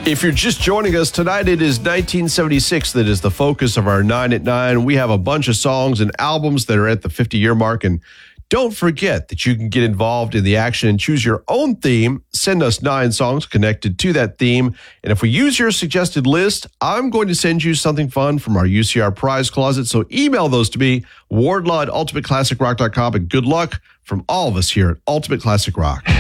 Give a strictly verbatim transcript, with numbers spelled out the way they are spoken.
If you're just joining us tonight, it is nineteen seventy-six that is the focus of our nine at nine. We have a bunch of songs and albums that are at the fifty-year mark. And don't forget that you can get involved in the action and choose your own theme. Send us nine songs connected to that theme. And if we use your suggested list, I'm going to send you something fun from our U C R prize closet. So email those to me, wardlaw at ultimate classic rock dot com. And good luck from all of us here at Ultimate Classic Rock.